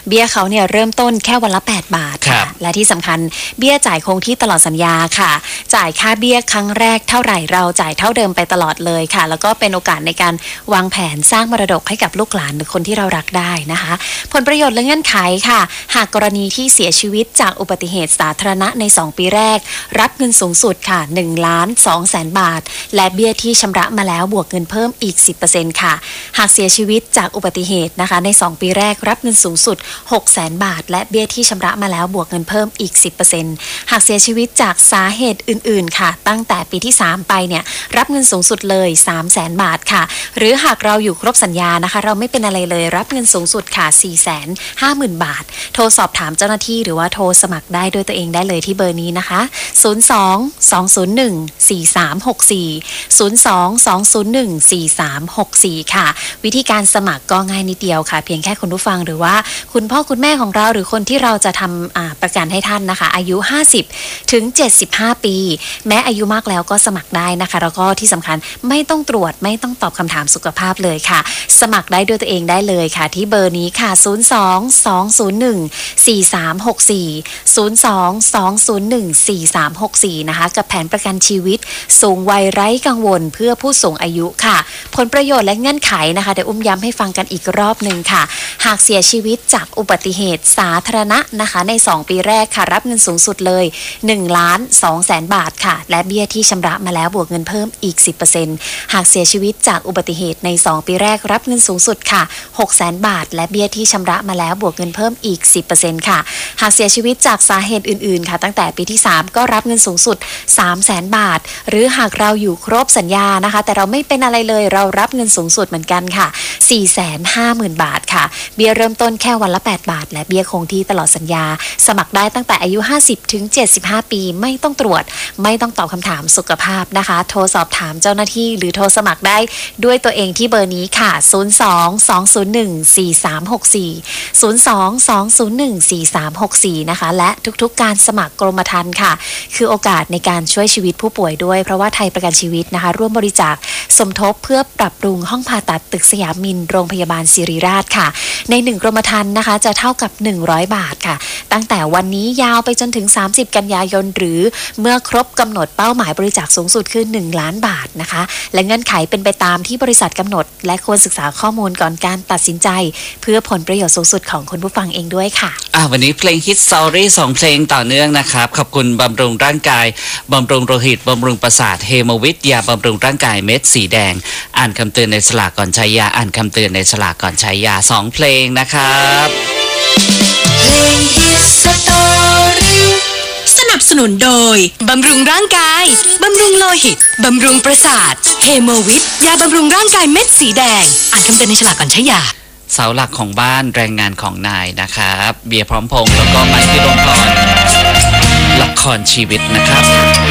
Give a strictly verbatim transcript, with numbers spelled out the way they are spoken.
เบี้ยเขาเนี่ยเริ่มต้นแค่วันละแปดบาทค่ะและที่สำคัญเบี้ยจ่ายคงที่ตลอดสัญญาค่ะจ่ายค่าเบี้ยครั้งแรกเท่าไหร่เราจ่ายเท่าเดิมไปตลอดเลยค่ะแล้วก็เป็นโอกาสในการวางแผนสร้างมรดกให้กับลูกหลานหรือคนที่เรารักได้นะคะผลประโยชน์และเงื่อนไขค่ะหากกรณีที่เสียชีวิตจากอุบัติเหตุสาธารณะในสองปีแรกรับเงินสูงสุดค่ะหนึ่งล้านสองแสนบาทและเบี้ยที่ชำระมาแล้วบวกเงินเพิ่มอีก สิบเปอร์เซ็นต์ ค่ะหากเสียชีวิตจากอุบัติเหตุนะคะในสองปีแรกรับเงินสูงสุดหกแสนบาทและเบี้ยที่ชำระมาแล้วบวกเงินเพิ่มอีก สิบเปอร์เซ็นต์ หากเสียชีวิตจากสาเหตุอื่นๆค่ะตั้งแต่ปีที่สามไปเนี่ยรับเงินสูงสุดเลยสามแสนบาทค่ะหรือหากเราอยู่ครบสัญญานะคะเราไม่เป็นอะไรเลยรับเงินสูงสุดค่ะ สี่แสนห้าหมื่น บาทโทรสอบถามเจ้าหน้าที่หรือว่าโทรสมัครได้ด้วยตัวเองได้เลยที่เบอร์นี้นะคะศูนย์ สอง สอง ศูนย์ หนึ่ง สี่ สาม หก สี่ ศูนย์ สอง สอง ศูนย์ หนึ่ง สี่ สาม หก สี่ค่ะวิธีการสมัครก็ง่ายนิดเดียวค่ะเพียงแค่คุณผู้ฟังหรือว่าคุณพ่อคุณแม่ของเราหรือคนที่เราจะทำประกันให้ท่านนะคะอายุห้าสิบถึงเจ็ดสิบห้าปีแม้อายุมากแล้วก็สมัครได้นะคะแล้วก็ที่สำคัญไม่ต้องตรวจไม่ต้องตอบคำถามสุขภาพเลยค่ะสมัครได้ด้วยตัวเองได้เลยค่ะที่เบอร์นี้ค่ะศูนย์ สอง สอง ศูนย์ หนึ่ง สี่ สาม หก สี่ ศูนย์ สอง สอง ศูนย์ หนึ่ง สี่ สาม หก สี่นะคะกับแผนประกันชีวิตสูงวัยไร้กังวลเพื่อผู้สูงอายุค่ะผลประโยชน์และเงื่อนไขนะคะเดี๋ยวอุ้มย้ำให้ฟังกันอีกรอบหนึ่งค่ะหากเสียชีวิตจากอุบัติเหตุสาธารณะนะคะในสองปีแรกค่ะรับเงินสูงสุดเลยหนึ่งล้านสองแสนบาทค่ะและเบี้ยที่ชำระมาแล้วบวกเงินเพิ่มอีก สิบเปอร์เซ็นต์ หากเสียชีวิตจากอุบัติเหตุในสองปีแรกรับเงินสูงสุดค่ะหกแสนบาทและเบี้ยที่ชำระมาแล้วบวกเงินเพิ่มอีก สิบเปอร์เซ็นต์ ค่ะหากเสียชีวิตจากสาเหตุอื่นๆค่ะตั้งแต่ปีที่สามก็รับเงินสูงสุดสามแสนบาทหรือหากเราอยู่ครบสัญญานะคะแต่เราไม่เป็นอะไรเลยเรารับเงินสูงสุดเหมือนกันค่ะ สี่แสนห้าหมื่น บาทค่ะเบี้ยเริ่มต้นแค่วันละแปดบาทและเบี้ยคงที่ตลอดสัญญาสมัครได้ตั้งแต่อายุห้าสิบถึงเจ็ดสิบห้าปีไม่ต้องตรวจไม่ต้องตอบคำถามสุขภาพนะคะโทรสอบถามเจ้าหน้าที่หรือโทรสมัครได้ด้วยตัวเองที่เบอร์นี้ค่ะศูนย์ สอง สอง ศูนย์ หนึ่ง สี่ สาม หก สี่ ศูนย์ สอง สอง ศูนย์ หนึ่ง สี่ สาม หก สี่นะคะและทุกๆการสมัครกรมธรรม์ค่ะคือโอกาสในการช่วยชีวิตผู้ป่วยด้วยเพราะว่าไทยประกันชีวิตนะคะร่วมบริจาคสมทบเพื่อปรับปรุงห้องผ่าตัดตึกสยามมินโรงพยาบาลศิริราชค่ะในหนึ่งกรมธรรม์นะคะจะเท่ากับหนึ่งร้อยบาทค่ะตั้งแต่วันนี้ยาวไปจนถึงสามสิบกันยายนหรือเมื่อครบกำหนดเป้าหมายบริจาคสูงสุดคือหนึ่งล้านบาทนะคะและเงื่อนไขเป็นไปตามที่บริษัทกำหนดและควรศึกษาข้อมูลก่อนการตัดสินใจเพื่อผลประโยชน์สูงสุดของคุณผู้ฟังเองด้วยค่ะอ่าวันนี้เพลงฮิตสตอรี่สองเพลงต่อเนื่องนะครับขอบคุณบำรุงร่างกายบำรุงโลหิตบำรุงประสาทเฮโมวิทยาบำรุงร่างกายเม็ดสีแดงอ่านคำเตือนในฉลากก่อนใช้ยาอ่านคำเตือนในฉลากก่อนใช้ยาสองเพลงนะครับเพลงฮิตสตอรี่สนับสนุนโดยบำรุงร่างกายบำรุงโลหิตบำรุงประสาทเฮโมวิทยาบำรุงร่างกายเม็ดสีแดงอ่านคำเตือนในฉลากก่อนใช้ยาเสาหลักของบ้านแรงงานของนายนะครับเบียร์พร้อมพงษ์แล้วก็ไมค์พิรมพรละครชีวิตนะครับ